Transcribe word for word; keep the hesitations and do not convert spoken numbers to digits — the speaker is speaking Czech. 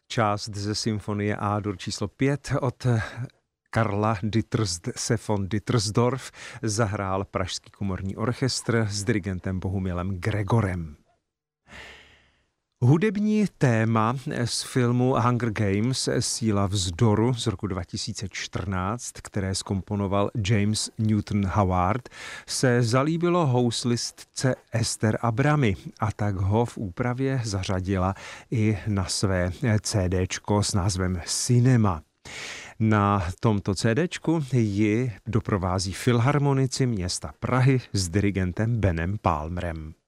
Část ze symfonie A-dur číslo pět od Karla Dittrst se von Dittersdorf zahrál Pražský komorní orchestr s dirigentem Bohumilem Gregorem. Hudební téma z filmu Hunger Games Síla vzdoru z roku dva tisíce čtrnáct, které zkomponoval James Newton Howard, se zalíbilo houslistce Ester Abramy a tak ho v úpravě zařadila i na své CDčko s názvem Cinema. Na tomto CDčku ji doprovází filharmonici města Prahy s dirigentem Benem Palmerem.